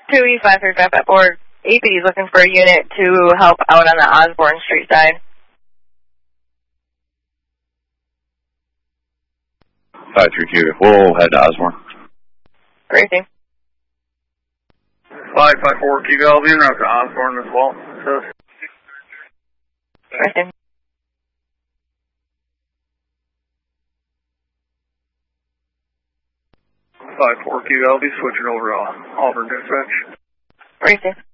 2E5354. APD is looking for a unit to help out on the Osborne Street side. 532. We'll head to Osborne. Great thing. 554, keep Albion up to Osborne as well. Great thing. 5-4 QLB, switching over to Auburn dispatch. Great thing.